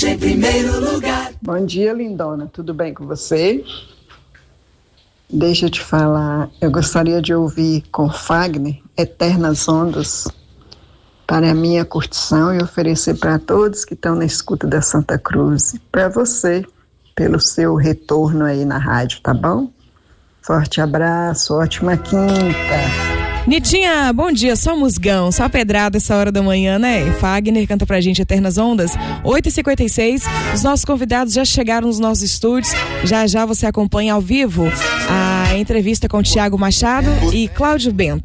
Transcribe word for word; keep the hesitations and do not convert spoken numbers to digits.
Em primeiro lugar. Bom dia, lindona. Tudo bem com você? Deixa eu te falar. Eu gostaria de ouvir com Fagner Eternas Ondas para a minha curtição e oferecer para todos que estão na escuta da Santa Cruz. Para você, pelo seu retorno aí na rádio, tá bom? Forte abraço, ótima quinta. Nitinha, bom dia, só musgão, só pedrada essa hora da manhã, né? Fagner canta pra gente Eternas Ondas, oito e cinquenta e seis, os nossos convidados já chegaram nos nossos estúdios, já já você acompanha ao vivo a entrevista com Tiago Machado e Cláudio Bento.